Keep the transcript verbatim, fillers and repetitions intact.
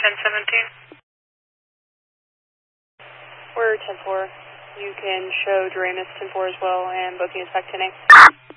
ten seventeen. We're ten four. You can show Doremus ten four as well, and booking is back ten eight.